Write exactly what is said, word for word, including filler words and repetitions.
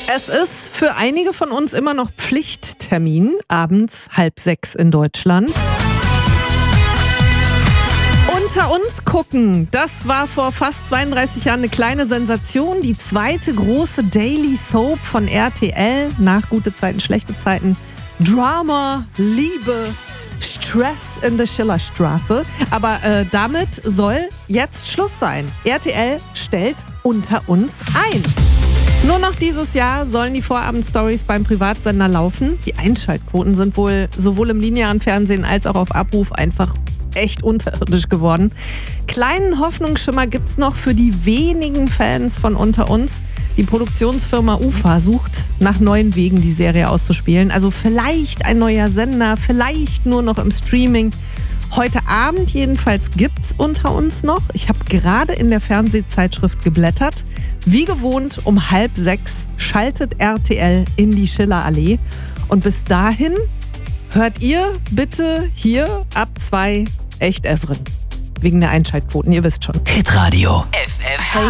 Es ist für einige von uns immer noch Pflichttermin, abends halb sechs in Deutschland. Unter uns gucken, das war vor fast zweiunddreißig Jahren eine kleine Sensation. Die zweite große Daily Soap von R T L nach gute Zeiten, schlechte Zeiten. Drama, Liebe, Stress in der Schillerstraße. Aber äh, damit soll jetzt Schluss sein. R T L stellt Unter uns ein. Nur noch dieses Jahr sollen die Vorabendstories beim Privatsender laufen. Die Einschaltquoten sind wohl sowohl im linearen Fernsehen als auch auf Abruf einfach echt unterirdisch geworden. Kleinen Hoffnungsschimmer gibt's noch für die wenigen Fans von Unter uns. Die Produktionsfirma UFA sucht nach neuen Wegen, die Serie auszuspielen. Also vielleicht ein neuer Sender, vielleicht nur noch im Streaming. Heute Abend jedenfalls gibt's Unter uns noch. Ich habe gerade in der Fernsehzeitschrift geblättert. Wie gewohnt um halb sechs schaltet R T L in die Schillerallee. Und bis dahin hört ihr bitte hier ab zwei Echt Evren. Wegen der Einschaltquoten, ihr wisst schon. Hitradio F F H.